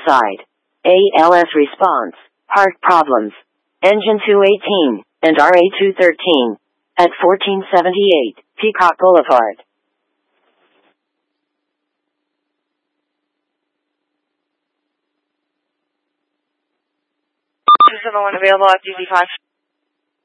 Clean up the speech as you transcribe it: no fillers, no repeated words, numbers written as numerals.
side. ALS response, heart problems. Engine 218, and RA 213. At 1478, Peacock Boulevard. This is the one available at DZ5.